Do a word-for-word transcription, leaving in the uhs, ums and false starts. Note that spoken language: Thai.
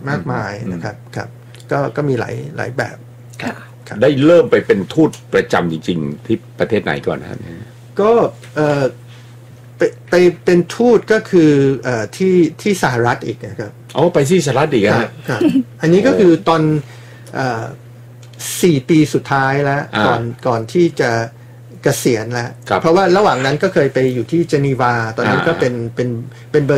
มากมายนะครับครับก็ก็มีหลายหลายแบบได้เริ่มไปเป็นทูตประจำจริงๆที่ประเทศไหนก่อนนะครับก็เอ่อไปไปเป็นทูตก็คือเอ่อที่ที่สหรัฐอีกนะครับอ๋อไปที่สหรัฐอีกครับอันนี้ก็คือตอนเอ่อสี่ปีสุดท้ายแล้วก่อนก่อนที่จะเกษียณแล้วเพราะว่าระหว่างนั้นก็เคยไปอยู่ที่เจนีวาตอนนั้นก็เป็นเป็นเป็น